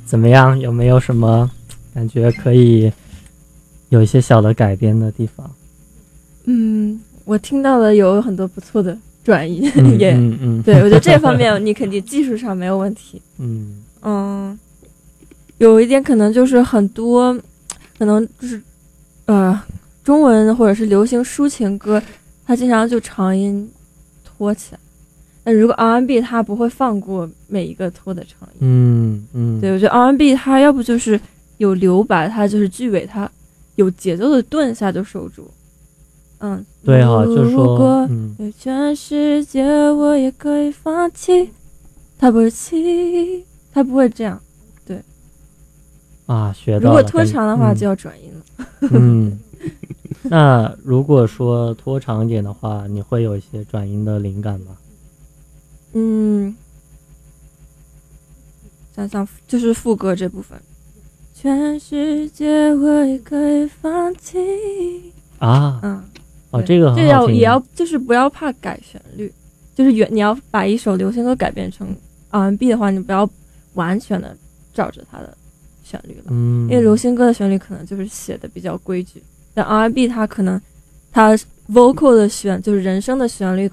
怎么样？有没有什么感觉可以有一些小的改编的地方？ 我听到了有很多不错的转移，也对， 我觉得这方面你肯定技术上没有问题。有一点可能就是很多，可能就是中文或者是流行抒情歌，它经常就长音拖起来。但如果 R&B 它不会放过每一个拖的长音。对，我觉得 R&B 它要不就是有留白，它就是句尾它有节奏的顿下就收住。 对啊，就是说， 如果有全世界我也可以放弃，它不是气，它不会这样。对啊，学到了。 如果拖长的话就要转音了。那如果说拖长一点的话，你会有一些转音的灵感吗？ 想就是副歌这部分，全世界我也可以放弃啊。这个很好听。 也要就是不要怕改旋律，就是你要把一首流行歌改编成 R&B 的话，你不要完全的照着它的旋律了。因为流行歌的旋律可能就是写的比较规矩，但 R&B 它可能它 vocal 的就是人声的旋律